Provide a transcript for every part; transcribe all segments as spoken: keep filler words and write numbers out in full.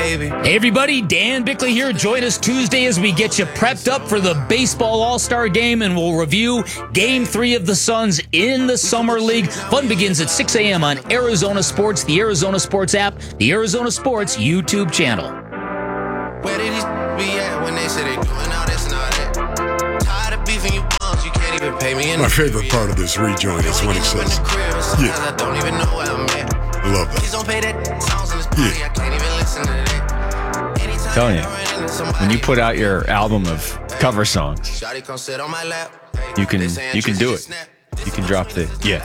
baby. Hey everybody, Dan Bickley here. Join us Tuesday as we get you prepped up for the baseball all-star game, and we'll review game three of the Suns in the Summer League. Fun begins at six a.m. on Arizona Sports, the Arizona Sports app, the Arizona Sports YouTube channel. Where did these be at when they say they doing all this and all that? Tired of beefing you bums, you can't even pay me in. My favorite part of this rejoin is when he says, yeah. I don't even know where I'm at. I love that. Please don't pay that songs in this party. Yeah. I can't even listen to that. Anytime Telling you, I run into somebody, when you put out your album of cover songs, Shawty come sit on my lap. you can They saying you can Trisha do just it. snap. You can drop the yeah.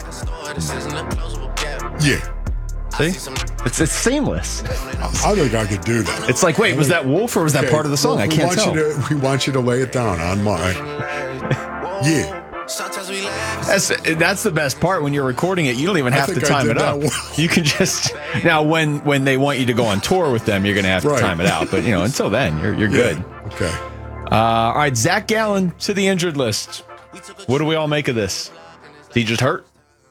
Yeah. See, it's it's seamless. I think I could do that. It's like, wait, was that Wolf or was that Okay, part of the song? well, I we can't want tell. You to, we want you to lay it down on my. Yeah. Sometimes we laugh. That's that's the best part when you're recording it. You don't even I have to think I time did it up. that well. You can just now when when they want you to go on tour with them, you're going to have to Right. time it out. But you know, until then, you're you're good. Yeah. Okay. Uh, all right, Zach Gallen to the injured list. What do we all make of this? Is he just hurt?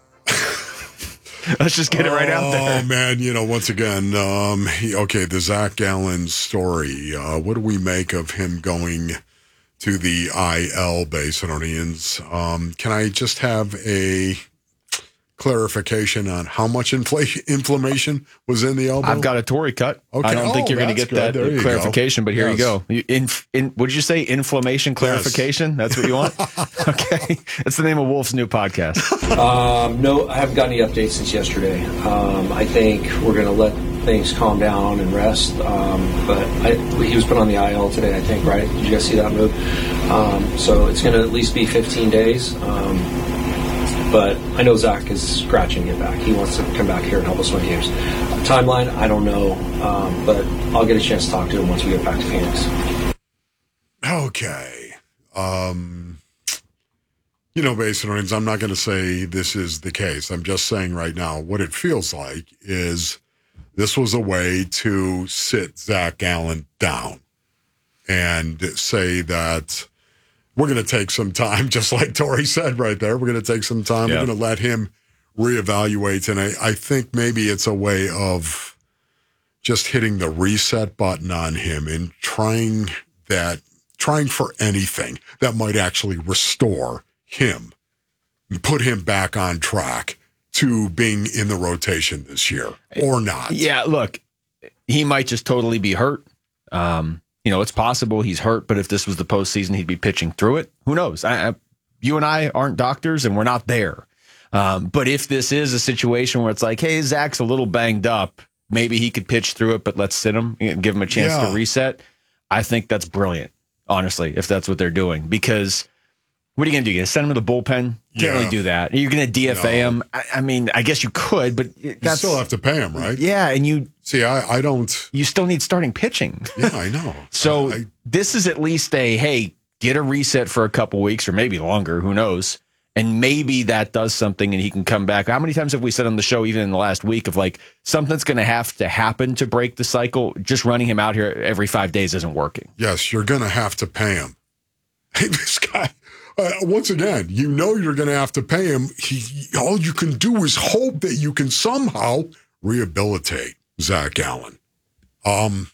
Let's just get it right out there. Oh man, you know, once again, um, he, okay, the Zach Gallen story. Uh, what do we make of him going to the I L, Basinonians? Um, can I just have a clarification on how much inflation, inflammation was in the elbow? I've got a Tory cut. Okay. I don't think Oh, you're going to that's get good. There that you clarification, go. but here Yes. you go. You, in, in, what did you say? Inflammation clarification? That's what you want? Okay. That's the name of Wolf's new podcast. Um, no, I haven't gotten any updates since yesterday. Um, I think we're going to let things calm down and rest. Um, but I, he was put on the I L today, I think, right? Did you guys see that move? Um, so it's going to at least be fifteen days. Um, but I know Zach is scratching to get back. He wants to come back here and help us win games. Timeline, I don't know. Um, but I'll get a chance to talk to him once we get back to Phoenix. Okay. Um, you know, Basinonians, I'm not going to say this is the case. I'm just saying right now what it feels like is this was a way to sit Zach Gallen down and say that we're going to take some time, just like Tori said right there. We're going to take some time. Yeah. We're going to let him reevaluate. And I, I think maybe it's a way of just hitting the reset button on him and trying that, trying for anything that might actually restore him and put him back on track to being in the rotation this year or not. Yeah, look, he might just totally be hurt. Um, you know, it's possible he's hurt, but if this was the postseason, he'd be pitching through it. Who knows? I, I, you and I aren't doctors, and we're not there. Um, but if this is a situation where it's like, hey, Zach's a little banged up, maybe he could pitch through it, but let's sit him and give him a chance Yeah. to reset. I think that's brilliant, honestly, if that's what they're doing. Because what are you going to do? You're going to send him to the bullpen? You can't Yeah. really do that. You're going to D F A No. him? I, I mean, I guess you could, but You that's still have to pay him, right? yeah, and you See, I, I don't. you still need starting pitching. Yeah, I know. So I, this is at least a, hey, get a reset for a couple weeks or maybe longer, who knows? And maybe that does something and he can come back. How many times have we said on the show, even in the last week, of like something's going to have to happen to break the cycle? Just running him out here every five days isn't working. yes, you're going to have to pay him. Hey, this guy, uh, once again, you know you're going to have to pay him. He, all you can do is hope that you can somehow rehabilitate Zach Gallen. Um,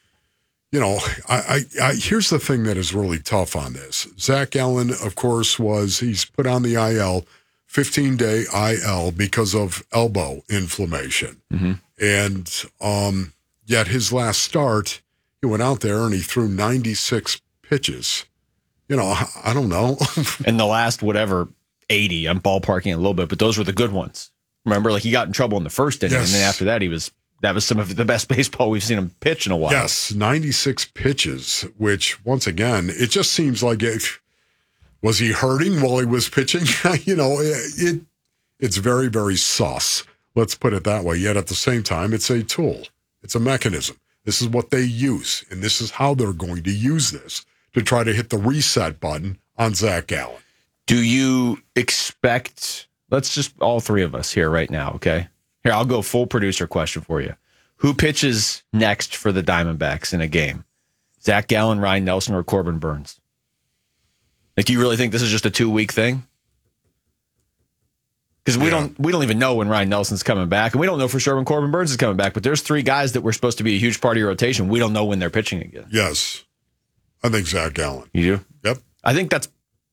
you know, I, I, I here's the thing that is really tough on this. Zach Gallen, of course, was he's put on the I L, fifteen-day I L because of elbow inflammation. Mm-hmm. And um, yet his last start, he went out there and he threw ninety-six pitches. You know, I, I don't know. And the last, whatever, eighty, I'm ballparking a little bit, but those were the good ones. Remember, like he got in trouble in the first inning, Yes. and then after that, he was that was some of the best baseball we've seen him pitch in a while. Yes, ninety-six pitches, which once again, it just seems like if was he hurting while he was pitching? you know, it, it it's very, very sus. Let's put it that way. Yet at the same time, it's a tool. It's a mechanism. This is what they use, and this is how they're going to use this to try to hit the reset button on Zach Gallen. Do you expect, let's just all three of us here right now, okay? Here, I'll go full producer question for you. Who pitches next for the Diamondbacks in a game? Zach Gallen, Ryan Nelson, or Corbin Burns? Like, do you really think this is just a two-week thing? Because we Yeah. don't we don't even know when Ryan Nelson's coming back, and we don't know for sure when Corbin Burns is coming back. But there's three guys that were supposed to be a huge part of your rotation. We don't know when they're pitching again. Yes. I think Zach Gallen. You do? Yep. I think that's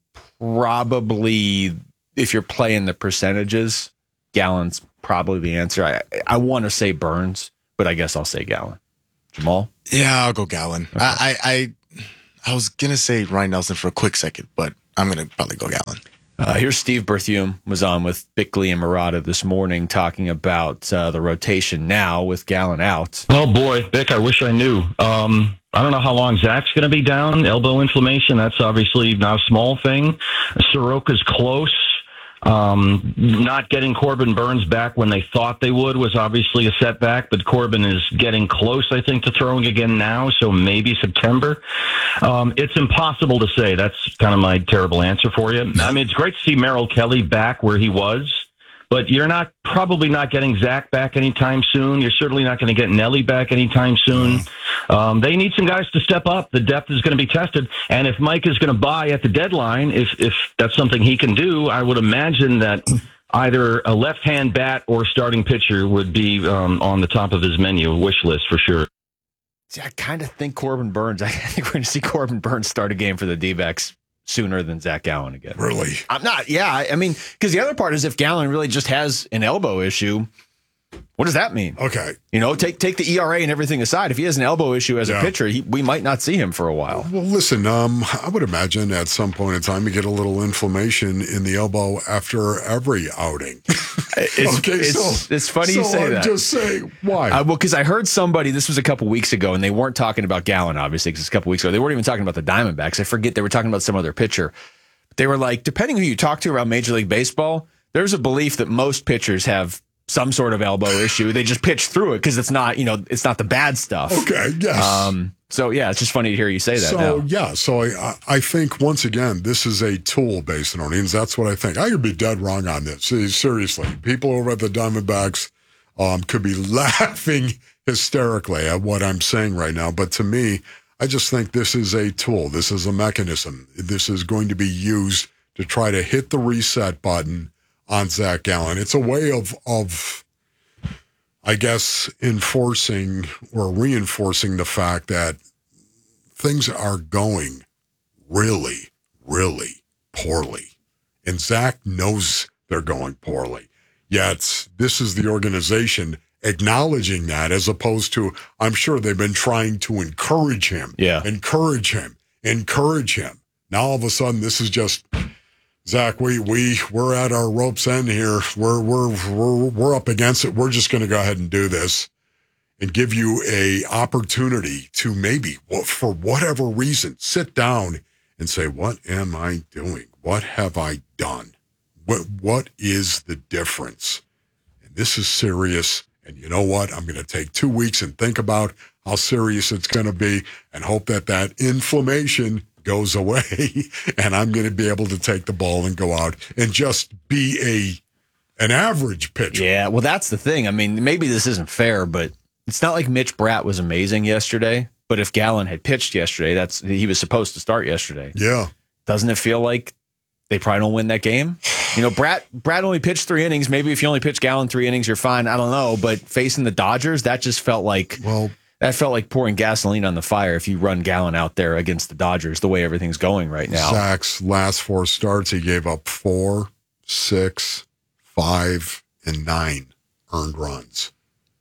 probably, if you're playing the percentages, Gallen's probably the answer. I I want to say Burns, but I guess I'll say Gallen. Jamal? Yeah, I'll go Gallen. Okay. I, I I I was gonna say Ryan Nelson for a quick second, but I'm gonna probably go Gallen. Uh, here's Steve Berthiaume was on with Bickley and Murata this morning talking about uh, the rotation now with Gallen out. Oh boy, Vic, I wish I knew. Um, I don't know how long Zach's going to be down. Elbow inflammation, that's obviously not a small thing. Soroka's close. Um, not getting Corbin Burns back when they thought they would was obviously a setback, but Corbin is getting close, I think, to throwing again now, so maybe September. Um, it's impossible to say. That's kind of my terrible answer for you. I mean, it's great to see Merrill Kelly back where he was, but you're not probably not getting Zach back anytime soon. You're certainly not going to get Nelly back anytime soon. Um, they need some guys to step up. The depth is going to be tested. And if Mike is going to buy at the deadline, if, if that's something he can do, I would imagine that either a left-hand bat or starting pitcher would be um, on the top of his menu wish list for sure. See, I kind of think Corbin Burns, I think we're going to see Corbin Burns start a game for the D-backs sooner than Zach Gallen again. Really? I'm not, yeah. I, I mean, because the other part is if Gallen really just has an elbow issue, what does that mean? Okay. You know, take take the E R A and everything aside. If he has an elbow issue as Yeah. a pitcher, he, we might not see him for a while. Well, listen, um, I would imagine at some point in time you get a little inflammation in the elbow after every outing. It's, okay, it's, so, it's funny so you say I'm that. just saying, why? Uh, well, because I heard somebody, this was a couple weeks ago, and they weren't talking about Gallen, obviously, because it's a couple weeks ago. They weren't even talking about the Diamondbacks. I forget. They were talking about some other pitcher. They were like, depending who you talk to around Major League Baseball, there's a belief that most pitchers have some sort of elbow issue. They just pitch through it because it's not, you know, it's not the bad stuff. okay, yes. Um, so, yeah, it's just funny to hear you say that So, now. yeah, so I, I think, once again, this is a tool based on earnings. That's what I think. I could be dead wrong on this. See, seriously, people over at the Diamondbacks um, could be laughing hysterically at what I'm saying right now. But to me, I just think this is a tool. This is a mechanism. This is going to be used to try to hit the reset button on Zach Gallen. It's a way of, of, I guess, enforcing or reinforcing the fact that things are going really, really poorly. And Zach knows they're going poorly. Yet this is the organization acknowledging that, as opposed to, I'm sure they've been trying to encourage him, Yeah. encourage him, encourage him. Now all of a sudden this is just, Zach, we we we're at our rope's end here. We're we're we're we're up against it. We're just going to go ahead and do this, and give you a opportunity to maybe, for whatever reason, sit down and say, "What am I doing? What have I done? What what is the difference?" And this is serious. And you know what? I'm going to take two weeks and think about how serious it's going to be, and hope that that inflammation goes away, and I'm going to be able to take the ball and go out and just be a an average pitcher. Yeah, well, that's the thing. I mean, maybe this isn't fair, but it's not like Mitch Bratt was amazing yesterday. But if Gallen had pitched yesterday, that's he was supposed to start yesterday. Yeah. Doesn't it feel like they probably don't win that game? You know, Bratt Bratt only pitched three innings. Maybe if you only pitch Gallen three innings, you're fine. I don't know. But facing the Dodgers, that just felt like Well, that felt like pouring gasoline on the fire if you run Gallen out there against the Dodgers the way everything's going right now. Zach's last four starts, he gave up four, six, five, and nine earned runs.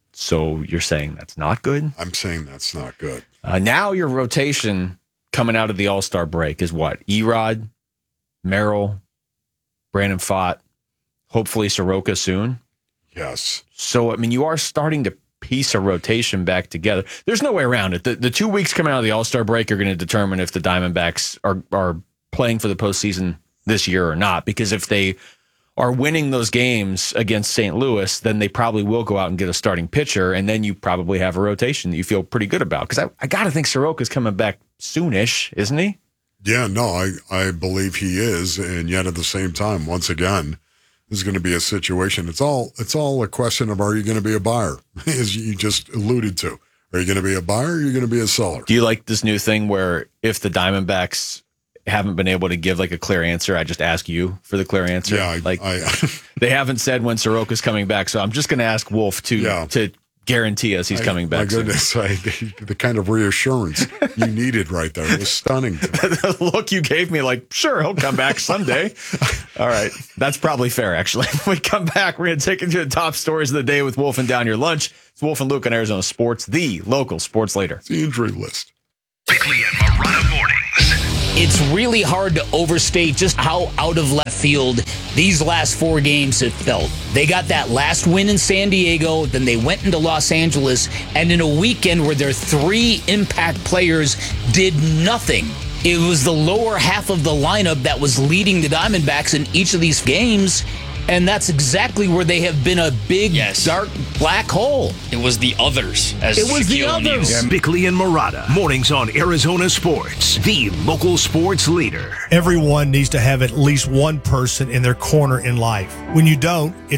So you're saying that's not good? I'm saying that's not good. Uh, now your rotation coming out of the All-Star break is what? Erod, Merrill, Brandon Pfaadt, hopefully Soroka soon. Yes. So, I mean, you are starting to piece a rotation back together. There's no way around it. The, the two weeks coming out of the All-Star break are going to determine if the Diamondbacks are, are playing for the postseason this year or not, because if they are winning those games against Saint Louis, then they probably will go out and get a starting pitcher, and then you probably have a rotation that you feel pretty good about. Because I, I got to think Soroka's coming back soonish, isn't he? Yeah, no, I, I believe he is. And yet at the same time, once again, this is going to be a situation. It's all it's all a question of, are you going to be a buyer, as you just alluded to. Are you going to be a buyer or are you going to be a seller? Do you like this new thing where if the Diamondbacks haven't been able to give like a clear answer. I just ask you for the clear answer. Yeah, I, like I, they haven't said when Soroka's coming back, so I'm just going to ask Wolf to Yeah. to guarantee us he's I- coming back. My goodness, I, the kind of reassurance you needed right there. It was stunning. The look you gave me, like, sure, he'll come back someday. All right. That's probably fair, actually. When we come back, we're going to take you to the top stories of the day with Wolf and Down Your Lunch. It's Wolf and Luke on Arizona Sports, the local sports leader. It's the injury list. Bickley and Marotta mornings. It's really hard to overstate just how out of left field these last four games have felt. They got that last win in San Diego, then they went into Los Angeles, and in a weekend where their three impact players did nothing. It was the lower half of the lineup that was leading the Diamondbacks in each of these games, and that's exactly where they have been a big, Yes. dark, black hole. It was the others. As It was the Shaquille O'Neal. others. Bickley and Marotta mornings on Arizona Sports, the local sports leader. Everyone needs to have at least one person in their corner in life. When you don't,